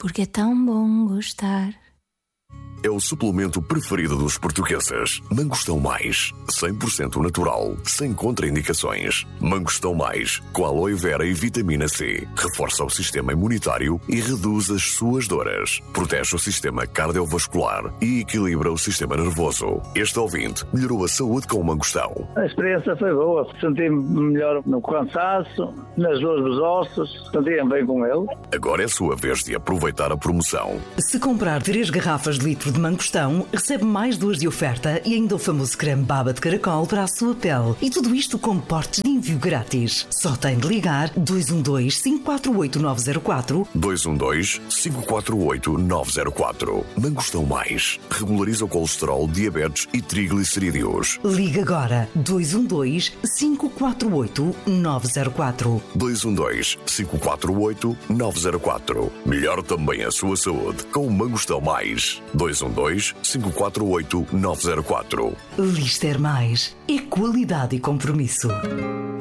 porque é tão bom gostar. É o suplemento preferido dos portugueses. Mangostão Mais, 100% natural, sem contraindicações. Mangostão Mais, com aloe vera e vitamina C. Reforça o sistema imunitário e reduz as suas dores. Protege o sistema cardiovascular e equilibra o sistema nervoso. Este ouvinte melhorou a saúde com o mangostão. A experiência foi boa. Senti-me melhor no cansaço, nas dores dos ossos. Senti-me bem com ele. Agora é a sua vez de aproveitar a promoção. Se comprar 3 garrafas de litro de mangostão, recebe mais 2 de oferta e ainda o famoso creme baba de caracol para a sua pele. E tudo isto com portes de envio grátis. Só tem de ligar 212-548-904. 212-548-904. Mangostão Mais. Regulariza o colesterol, diabetes e triglicerídeos. Liga agora. 212-548-904. 212-548-904. Melhor também a sua saúde com o Mangostão Mais. 212-548-904. Lister Mais. É qualidade e compromisso.